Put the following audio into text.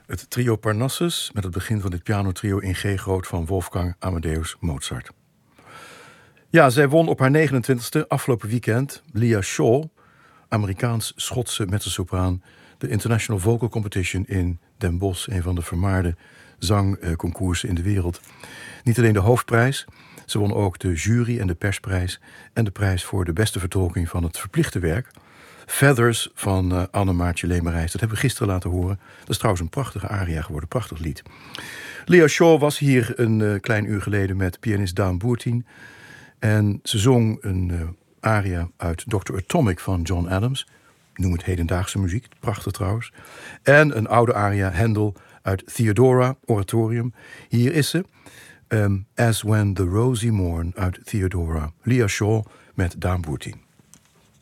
Het trio Parnassus met het begin van dit pianotrio in G groot van Wolfgang Amadeus Mozart. Ja, zij won op haar 29e afgelopen weekend Leah Shaw, Amerikaans-Schotse mezzosopraan, de International Vocal Competition in Den Bosch, een van de vermaarde zangconcoursen in de wereld. Niet alleen de hoofdprijs, ze won ook de jury- en de persprijs en de prijs voor de beste vertolking van het verplichte werk, Feathers van Anne-Maartje Lemerijs. Dat hebben we gisteren laten horen. Dat is trouwens een prachtige aria geworden, prachtig lied. Leah Shaw was hier een klein uur geleden met pianist Daan Boertien. En ze zong een aria uit Dr. Atomic van John Adams. Ik noem het hedendaagse muziek, prachtig trouwens. En een oude aria, Handel, uit Theodora, oratorium. Hier is ze, As When the Rosy Morn uit Theodora. Leah Shaw met Daan Boertien.